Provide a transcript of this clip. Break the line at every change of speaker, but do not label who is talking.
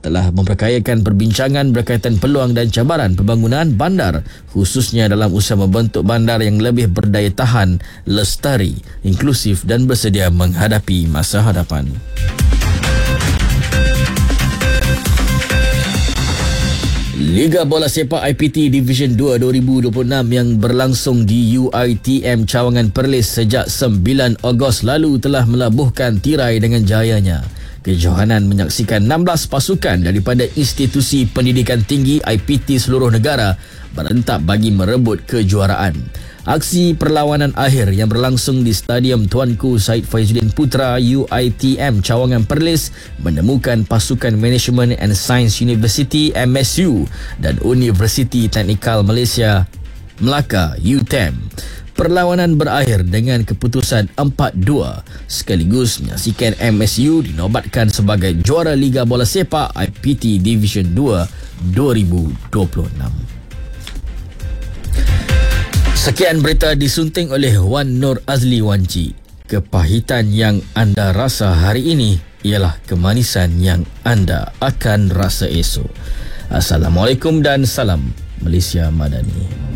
telah memperkayakan perbincangan berkaitan peluang dan cabaran pembangunan bandar, khususnya dalam usaha membentuk bandar yang lebih berdaya tahan, lestari, inklusif dan bersedia menghadapi masa hadapan. Liga Bola Sepak IPT Division 2 2026 yang berlangsung di UiTM Cawangan Perlis sejak 9 Ogos lalu telah melabuhkan tirai dengan jayanya. Kejohanan menyaksikan 16 pasukan daripada institusi pendidikan tinggi IPT seluruh negara berentap bagi merebut kejuaraan. Aksi perlawanan akhir yang berlangsung di Stadium Tuanku Syed Faizuddin Putra UiTM Cawangan Perlis menemukan pasukan Management and Science University MSU dan Universiti Teknikal Malaysia Melaka UTEM. Perlawanan berakhir dengan keputusan 4-2 sekaligus menyaksikan MSU dinobatkan sebagai juara Liga Bola Sepak IPT Division 2 2026. Sekian berita disunting oleh Wan Nur Azli Wanci. Kepahitan yang anda rasa hari ini ialah kemanisan yang anda akan rasa esok. Assalamualaikum dan salam Malaysia Madani.